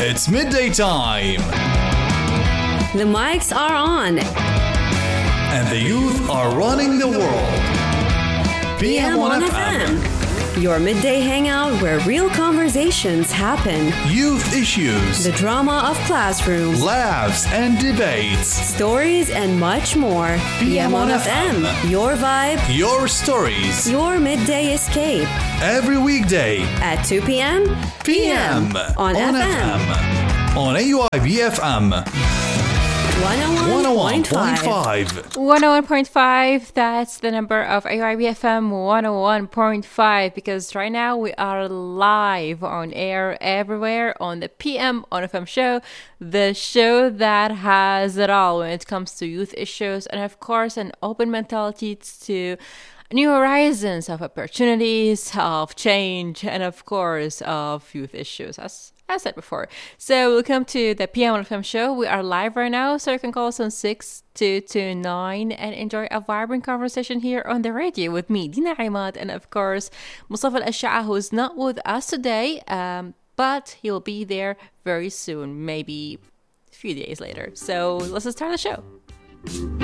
It's midday time. The mics are on. And the youth are running the world. PM on FM. Your midday hangout where real conversations happen. Youth issues. The drama of classrooms. Laughs and debates. Stories and much more. PM on FM. Your vibe. Your stories. Your midday escape. Every weekday. At 2 p.m. PM. On FM. On AYBFM. 101.5. 101.5, that's the number of AYBFM 101.5, because right now we are live on air everywhere on the PM on FM show, the show that has it all when it comes to youth issues and of course an open mentality to new horizons of opportunities, of change, and of course of youth issues, as I said before. So welcome to the PM on FM show. We are live right now, so you can call us on 6229 and enjoy a vibrant conversation here on the radio with me, Dina Imad, and of course Mustafa Al-Ash'a, who is not with us today, but he'll be there very soon, maybe a few days later. So let's start the show.